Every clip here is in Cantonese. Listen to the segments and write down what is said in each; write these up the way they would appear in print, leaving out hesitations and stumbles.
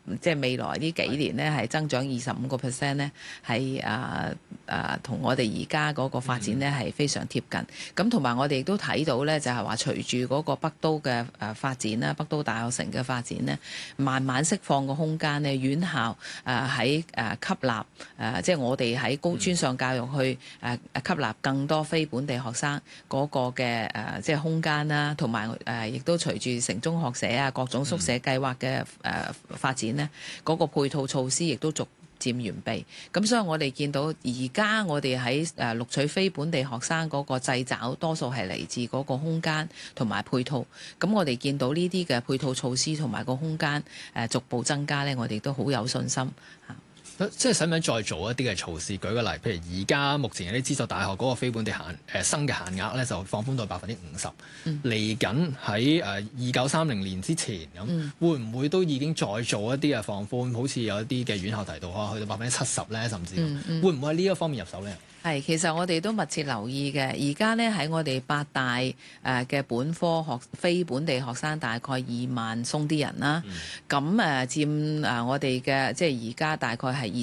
即係未來呢幾年咧係增長25%咧，係同我哋而家嗰個發展咧係非常貼近。咁同埋我哋亦都睇到咧，就係話隨住嗰個北都嘅發展啦，北都大學城嘅發展咧，慢慢釋放個空間咧，院校喺吸納即係我哋喺高專上教育去吸納更多非本地學生嗰個嘅即係空間啦，同埋亦都隨住城中學社啊各種宿舍計劃嘅發展咧，嗰個配套措施亦都逐漸完備。咁所以我哋見到而家我哋喺錄取非本地學生嗰個掣肘，多數係嚟自嗰個空間同埋配套。咁我哋見到呢啲嘅配套措施同埋個空間逐步增加咧，我哋都好有信心。 即係使唔使再做一啲嘅措施？舉個例，譬如而家目前有啲資助大學嗰個非本地生嘅限額咧，就放寬到50%。嚟緊喺2930年之前咁，會唔會都已經再做一啲嘅放寬？好似有一啲嘅院校提到去到70%咧，甚至會唔會喺呢一方面入手咧？ 係，其實我哋都密切留意嘅。而家咧喺我哋8大嘅本科非本地學生大概2萬鬆啲人啦。咁佔我哋嘅即係而家大概係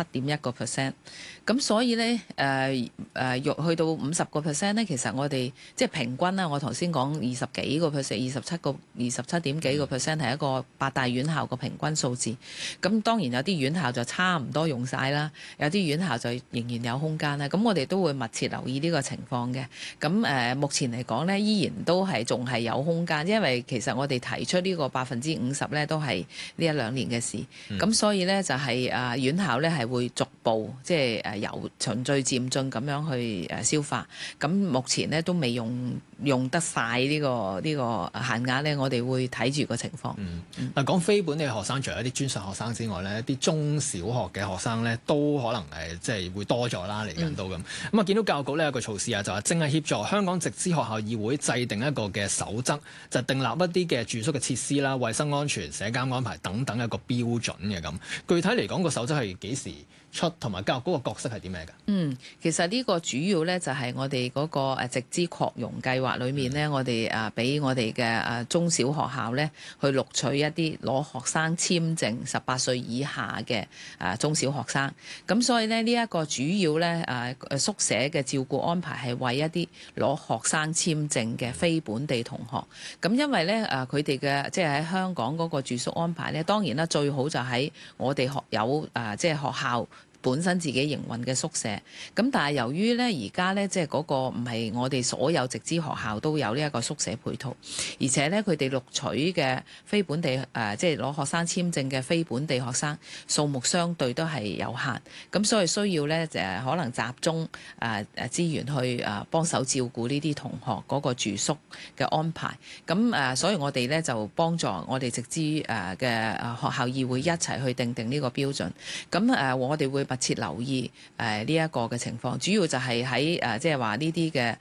27.1%。咁所以咧去到50%咧，其實我哋即係平均啦。我頭先講20幾個 percent、27點幾個 percent 係一個8大院校個平均數字。咁當然有啲院校就差唔多用晒啦，有啲院校就仍然有空間啦。咁我哋都會密切留意呢個情況嘅。咁目前嚟講咧，依然都係仲係有空間，因為其實我哋提出呢個50%咧，都係呢1-2年嘅事。咁所以咧就係院校咧係會逐步即係由循序漸進咁樣去消化。咁目前咧都未用得晒呢個限額咧，我哋會睇住個情況。 嗱，講非本地學生，除咗一啲專上學生之外咧，一啲中小學嘅學生咧都可能即係會多咗啦，嚟緊都咁。咁啊，見到教育局呢有個措施啊，就話正係協助香港直資學校議會制定一個嘅守則，就訂立一啲嘅住宿嘅設施啦、衛生安全、社交安排等等一個標準嘅咁。具體嚟講，個守則係幾時出，同埋教育局個角色係點咩㗎？ 其實呢個主要咧就係我哋嗰個直資擴容計劃裏面咧，我哋俾我哋嘅中小學校咧去錄取一啲攞學生簽證18歲以下嘅中小學生。咁所以咧呢一個主要咧宿舍嘅照顧安排係為一啲攞學生簽證嘅非本地同學。咁因為咧佢哋嘅即係喺香港嗰個住宿安排咧，當然啦最好就喺我哋有即係學校本身自己營運嘅宿舍。咁但係由於咧而家咧即係嗰個唔係我哋所有直資學校都有呢一個宿舍配套，而且咧佢哋錄取嘅非本地即係攞學生簽證嘅非本地學生數目相對都係有限。咁所以需要咧可能集中資源去幫手照顧呢啲同學嗰個住宿嘅安排。咁所以我哋咧就幫助我哋直資嘅學校議會一齊去訂定呢個標準。咁我哋會密切留意呢一個嘅情況，主要就係喺即係話呢啲嘅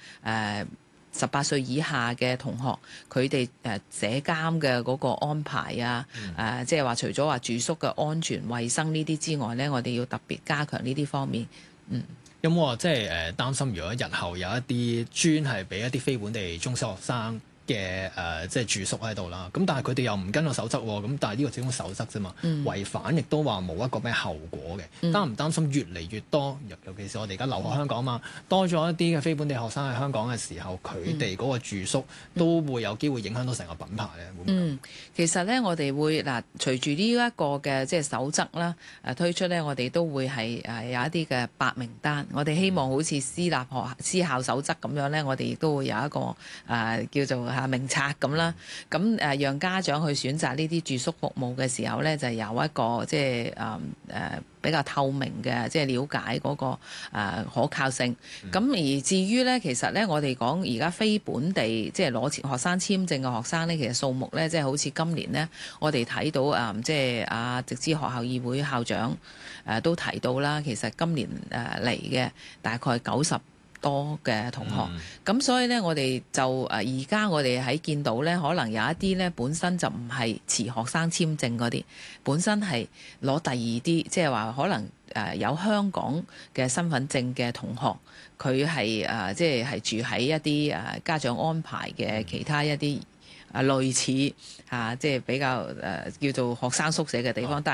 18歲以下嘅同學，佢哋社監嘅嗰個安排啊，即係話除咗話住宿嘅安全衛生呢啲之外咧，我哋要特別加強呢啲方面。 有冇話即係擔心，如果日後有一啲專係俾一啲非本地中小學生嘅即係住宿喺度啦，咁但係佢哋又唔跟個守則喎，咁但係呢個只係守則啫嘛，違反亦都話冇一個咩後果嘅。擔唔擔心越嚟越多，尤其是我哋而家留學香港嘛，多咗一啲嘅非本地學生喺香港嘅時候，佢哋嗰個住宿都會有機會影響到成個品牌咧。 其實咧我哋會隨住呢一個嘅即係守則啦推出咧，我哋都會係有一啲嘅白名單。我哋希望好似私校守則咁樣咧，我哋亦都會有一個叫做名冊咁啦。咁讓家長去選擇呢啲住宿服務嘅時候咧，就有一個即係比較透明嘅，即係了解嗰個可靠性。咁而至於咧，其實咧我哋講而家非本地即係攞學生簽證嘅學生咧，其實數目咧即係好似今年咧，我哋睇到即係直資學校議會校長都提到啦，其實今年嚟嘅大概90多嘅同學。咁所以咧我哋就而家我哋喺見到咧，可能有一啲咧本身就唔係持學生簽證嗰啲，本身係攞第二啲，即係話可能有香港嘅身份證嘅同學，佢係即係住喺一啲家長安排嘅其他一啲類似即係比較叫做學生宿舍嘅地方，但